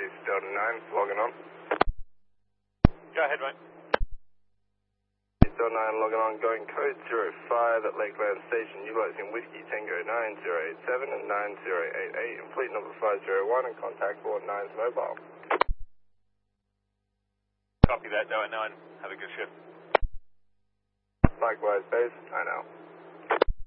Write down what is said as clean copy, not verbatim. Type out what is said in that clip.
East Delta 9, logging on. Go ahead, mate. East Delta 9, logging on, going code 05 at Lakeland Station, utilizing Whiskey Tango 9087 and 9088, and fleet number 501, and contact board 9's mobile. Copy that, Delta 9. Have a good shift. Likewise, base, I know.